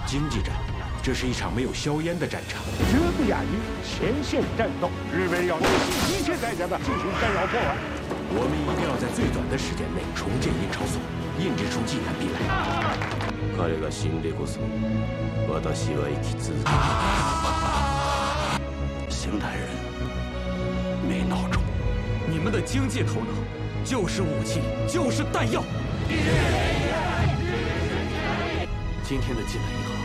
经济战，这是一场没有硝烟的战场。 这个亚运前线战斗，日本要不惜一切代价的进行干扰破坏。 我们一定要在最短的时间内重建印钞所，印制出济南币来。 彼が死んでこそ、私は生き続ける。邢台人没脑中， 你们的经济头脑就是武器，就是弹药。 今天的济南银行